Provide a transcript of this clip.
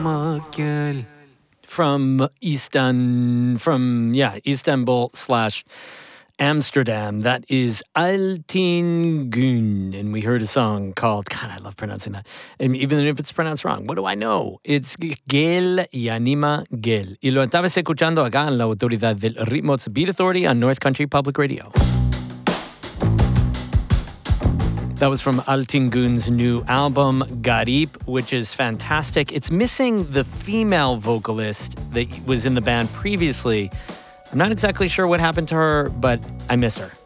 gel. From Istanbul/Amsterdam. That is Altin Gün. And we heard a song called, God, I love pronouncing that. And even if it's pronounced wrong, what do I know? It's Gel Yanima Gel. Y lo estabas escuchando acá en la Autoridad del Ritmo. It's the Beat Authority on North Country Public Radio. That was from Altin Gün's new album, Garip, which is fantastic. It's missing the female vocalist that was in the band previously. I'm not exactly sure what happened to her, but I miss her.